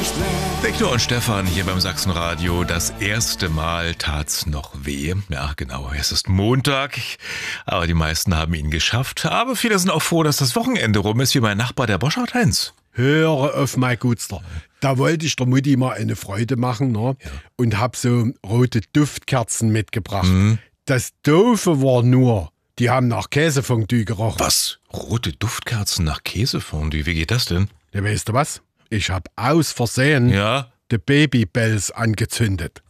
Viktor und Stefan hier beim Sachsenradio. Das erste Mal tat's noch weh. Ja, genau, es ist Montag, aber die meisten haben ihn geschafft. Aber viele sind auch froh, dass das Wochenende rum ist, wie mein Nachbar, der Boschart Heinz. Höre auf, mein Gutster. Da wollte ich der Mutti mal eine Freude machen, ne? Ja. Und hab so rote Duftkerzen mitgebracht. Das Doofe war nur, die haben nach Käsefondue gerochen. Was? Rote Duftkerzen nach Käsefondue? Wie geht das denn? Ja, weißt du was? Ich hab aus Versehen die Babybells angezündet.